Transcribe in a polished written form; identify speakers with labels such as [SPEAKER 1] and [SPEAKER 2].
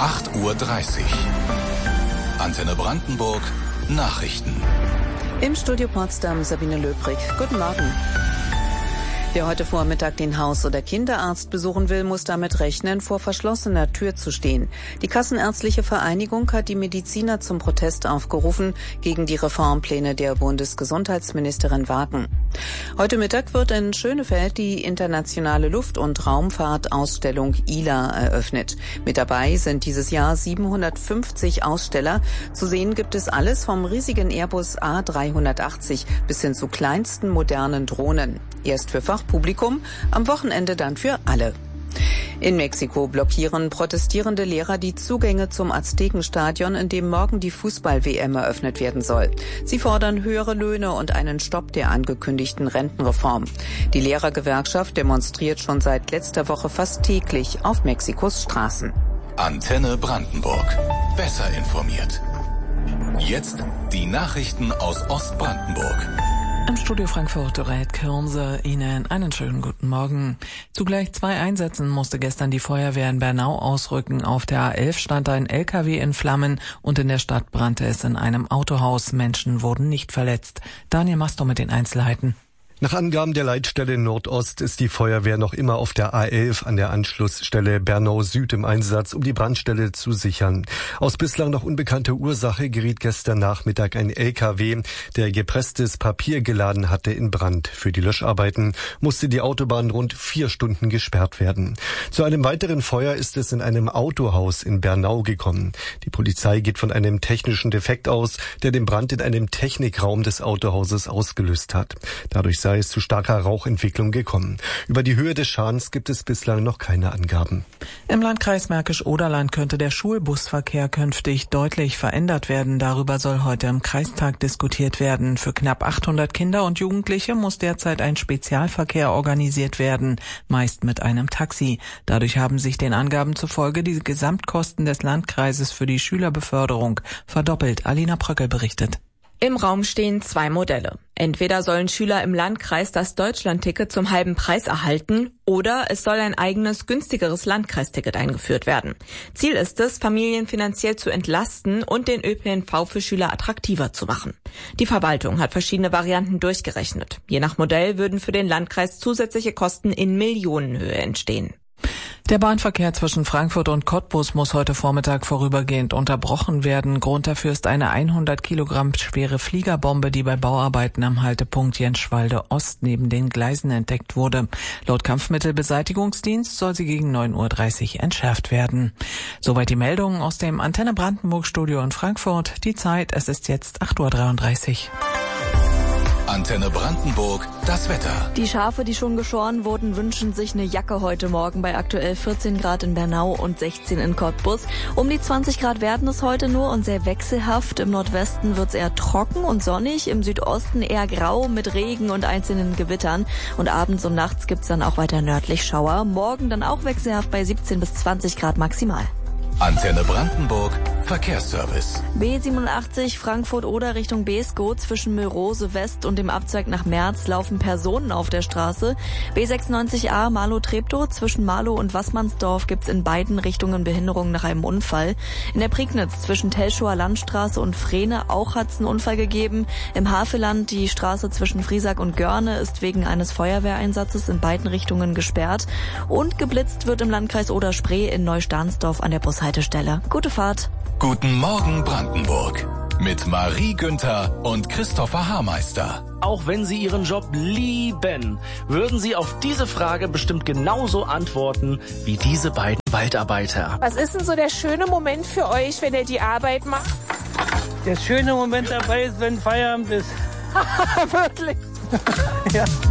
[SPEAKER 1] 8:30 Uhr. Antenne Brandenburg Nachrichten.
[SPEAKER 2] Im Studio Potsdam Sabine Löbrig. Guten Morgen. Wer heute Vormittag den Haus- oder Kinderarzt besuchen will, muss damit rechnen, vor verschlossener Tür zu stehen. Die Kassenärztliche Vereinigung hat die Mediziner zum Protest aufgerufen gegen die Reformpläne der Bundesgesundheitsministerin Wagen. Heute Mittag wird in Schönefeld die internationale Luft- und Raumfahrtausstellung ILA eröffnet. Mit dabei sind dieses Jahr 750 Aussteller. Zu sehen gibt es alles vom riesigen Airbus A380 bis hin zu kleinsten modernen Drohnen. Erst für Fachpublikum, am Wochenende dann für alle. In Mexiko blockieren protestierende Lehrer die Zugänge zum Aztekenstadion, in dem morgen die Fußball-WM eröffnet werden soll. Sie fordern höhere Löhne und einen Stopp der angekündigten Rentenreform. Die Lehrergewerkschaft demonstriert schon seit letzter Woche fast täglich auf Mexikos Straßen.
[SPEAKER 1] Antenne Brandenburg. Besser informiert. Jetzt die Nachrichten aus Ostbrandenburg.
[SPEAKER 3] Im Studio Frankfurt Doreit Kirnse, Ihnen einen schönen guten Morgen. Zu gleich 2 Einsätzen musste gestern die Feuerwehr in Bernau ausrücken. Auf der A11 stand ein LKW in Flammen und in der Stadt brannte es in einem Autohaus. Menschen wurden nicht verletzt. Daniel Masto mit den Einzelheiten.
[SPEAKER 4] Nach Angaben der Leitstelle Nordost ist die Feuerwehr noch immer auf der A11 an der Anschlussstelle Bernau Süd im Einsatz, um die Brandstelle zu sichern. Aus bislang noch unbekannter Ursache geriet gestern Nachmittag ein LKW, der gepresstes Papier geladen hatte, in Brand. Für die Löscharbeiten musste die Autobahn rund 4 Stunden gesperrt werden. Zu einem weiteren Feuer ist es in einem Autohaus in Bernau gekommen. Die Polizei geht von einem technischen Defekt aus, der den Brand in einem Technikraum des Autohauses ausgelöst hat. Dadurch sei es zu starker Rauchentwicklung gekommen. Über die Höhe des Schadens gibt es bislang noch keine Angaben.
[SPEAKER 3] Im Landkreis Märkisch-Oderland könnte der Schulbusverkehr künftig deutlich verändert werden. Darüber soll heute im Kreistag diskutiert werden. Für knapp 800 Kinder und Jugendliche muss derzeit ein Spezialverkehr organisiert werden, meist mit einem Taxi. Dadurch haben sich den Angaben zufolge die Gesamtkosten des Landkreises für die Schülerbeförderung verdoppelt. Alina Bröckel berichtet.
[SPEAKER 5] Im Raum stehen 2 Modelle. Entweder sollen Schüler im Landkreis das Deutschlandticket zum halben Preis erhalten oder es soll ein eigenes, günstigeres Landkreisticket eingeführt werden. Ziel ist es, Familien finanziell zu entlasten und den ÖPNV für Schüler attraktiver zu machen. Die Verwaltung hat verschiedene Varianten durchgerechnet. Je nach Modell würden für den Landkreis zusätzliche Kosten in Millionenhöhe entstehen.
[SPEAKER 3] Der Bahnverkehr zwischen Frankfurt und Cottbus muss heute Vormittag vorübergehend unterbrochen werden. Grund dafür ist eine 100 Kilogramm schwere Fliegerbombe, die bei Bauarbeiten am Haltepunkt Jenschwalde Ost neben den Gleisen entdeckt wurde. Laut Kampfmittelbeseitigungsdienst soll sie gegen 9:30 Uhr entschärft werden. Soweit die Meldungen aus dem Antenne Brandenburg Studio in Frankfurt. Die Zeit, es ist jetzt 8:33 Uhr.
[SPEAKER 1] Antenne Brandenburg, das Wetter.
[SPEAKER 6] Die Schafe, die schon geschoren wurden, wünschen sich eine Jacke heute Morgen bei aktuell 14 Grad in Bernau und 16 in Cottbus. Um die 20 Grad werden es heute nur und sehr wechselhaft. Im Nordwesten wird es eher trocken und sonnig, im Südosten eher grau mit Regen und einzelnen Gewittern. Und abends und nachts gibt es dann auch weiter nördlich Schauer. Morgen dann auch wechselhaft bei 17 bis 20 Grad maximal.
[SPEAKER 1] Antenne Brandenburg, Verkehrsservice.
[SPEAKER 6] B87 Frankfurt-Oder Richtung Beeskow zwischen Mölrose West und dem Abzweig nach Merz laufen Personen auf der Straße. B96A Marlow-Treptow zwischen Marlow und Wassmannsdorf gibt's in beiden Richtungen Behinderungen nach einem Unfall. In der Prignitz zwischen Telschower Landstraße und Frehne auch hat's einen Unfall gegeben. Im Havelland die Straße zwischen Friesack und Görne ist wegen eines Feuerwehreinsatzes in beiden Richtungen gesperrt. Und geblitzt wird im Landkreis Oder-Spree in Neustahnsdorf an der Bushaltestelle. Gute Fahrt.
[SPEAKER 1] Guten Morgen Brandenburg. Mit Marie Günther und Christopher Haarmeister.
[SPEAKER 7] Auch wenn Sie Ihren Job lieben, würden Sie auf diese Frage bestimmt genauso antworten wie diese beiden Waldarbeiter.
[SPEAKER 8] Was ist denn so der schöne Moment für euch, wenn ihr die Arbeit macht?
[SPEAKER 9] Der schöne Moment dabei ist, wenn Feierabend ist.
[SPEAKER 8] Wirklich?
[SPEAKER 9] Ja.